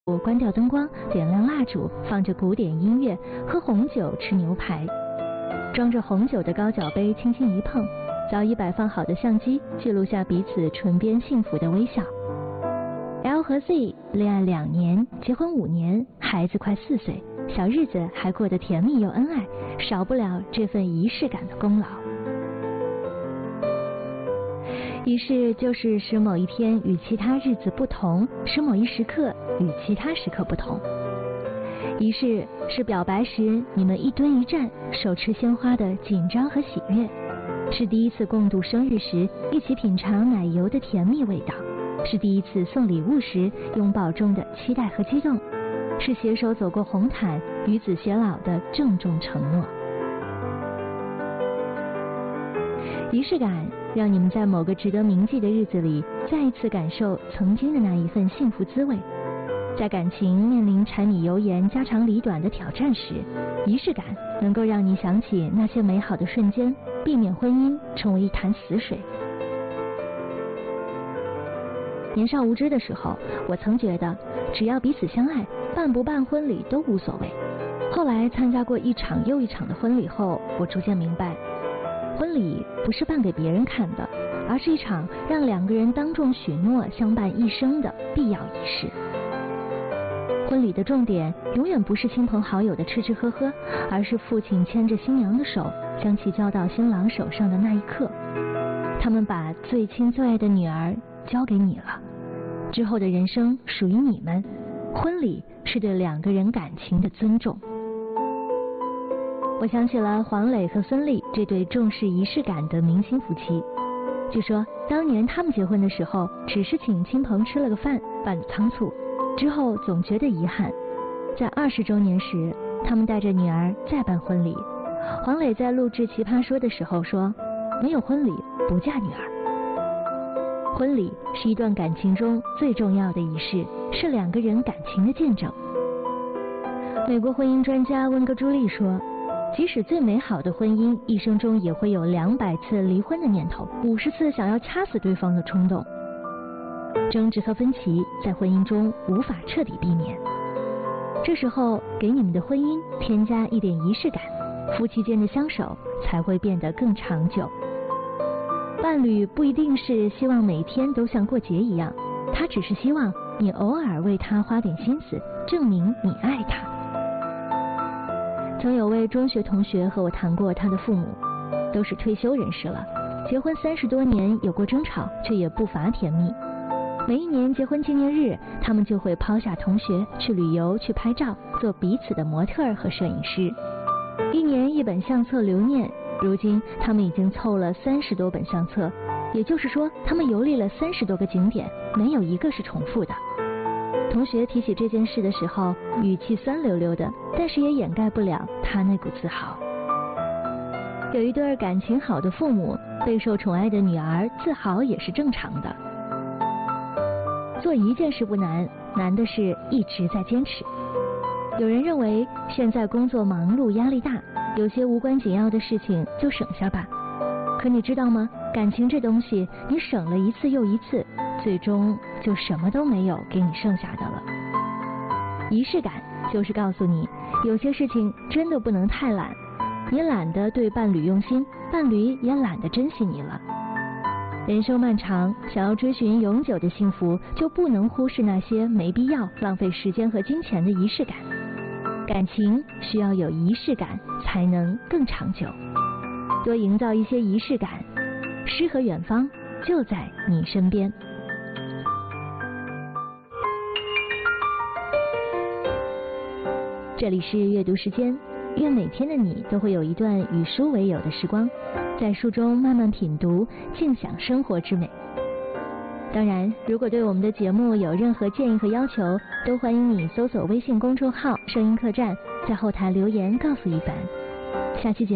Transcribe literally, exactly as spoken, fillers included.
关掉灯光，点亮蜡烛，放着古典音乐，喝红酒，吃牛排。装着红酒的高脚杯轻轻一碰，早已摆放好的相机记录下彼此唇边幸福的微笑。L 和 Z 恋爱两年，结婚五年，孩子快四岁，小日子还过得甜蜜又恩爱，少不了这份仪式感的功劳。仪式就是使某一天与其他日子不同，使某一时刻与其他时刻不同。仪式是表白时你们一蹲一站，手持鲜花的紧张和喜悦，是第一次共度生日时一起品尝奶油的甜蜜味道，是第一次送礼物时拥抱中的期待和激动，是携手走过红毯与子偕老的郑重承诺。仪式感让你们在某个值得铭记的日子里再一次感受曾经的那一份幸福滋味。在感情面临柴米油盐家长里短的挑战时，仪式感能够让你想起那些美好的瞬间，避免婚姻成为一潭死水。年少无知的时候，我曾觉得只要彼此相爱，办不办婚礼都无所谓。后来参加过一场又一场的婚礼后，我逐渐明白，婚礼不是办给别人看的，而是一场让两个人当众许诺相伴一生的必要仪式。婚礼的重点永远不是亲朋好友的吃吃喝喝，而是父亲牵着新娘的手，将其交到新郎手上的那一刻。他们把最亲最爱的女儿交给你了，之后的人生属于你们。婚礼是对两个人感情的尊重。我想起了黄磊和孙俪这对重视仪式感的明星夫妻。据说当年他们结婚的时候，只是请亲朋吃了个饭，办得仓促，之后总觉得遗憾。在二十周年时，他们带着女儿再办婚礼。黄磊在录制《奇葩说》的时候说，没有婚礼不嫁女儿。婚礼是一段感情中最重要的仪式，是两个人感情的见证。美国婚姻专家温格朱莉说，即使最美好的婚姻，一生中也会有两百次离婚的念头，五十次想要掐死对方的冲动。争执和分歧在婚姻中无法彻底避免，这时候给你们的婚姻添加一点仪式感，夫妻间的相守才会变得更长久。伴侣不一定是希望每天都像过节一样，他只是希望你偶尔为他花点心思，证明你爱他。曾有位中学同学和我谈过他的父母，都是退休人士了，结婚三十多年，有过争吵，却也不乏甜蜜。每一年结婚纪念日，他们就会抛下同学去旅游，去拍照，做彼此的模特和摄影师。一年一本相册留念，如今他们已经凑了三十多本相册，也就是说他们游历了三十多个景点，没有一个是重复的。同学提起这件事的时候，语气酸溜溜的，但是也掩盖不了他那股自豪。有一对感情好的父母，备受宠爱的女儿自豪也是正常的。做一件事不难，难的是一直在坚持。有人认为现在工作忙碌压力大，有些无关紧要的事情就省下吧。可你知道吗？感情这东西，你省了一次又一次，最终就什么都没有给你剩下的了。仪式感就是告诉你，有些事情真的不能太懒，你懒得对伴侣用心，伴侣也懒得珍惜你了。人生漫长，想要追寻永久的幸福，就不能忽视那些没必要浪费时间和金钱的仪式感。感情需要有仪式感，才能更长久。多营造一些仪式感，诗和远方就在你身边。这里是阅读时间，愿每天的你都会有一段与书为友的时光，在书中慢慢品读，静享生活之美。当然，如果对我们的节目有任何建议和要求，都欢迎你搜索微信公众号声音客栈，在后台留言告诉一凡。下期节目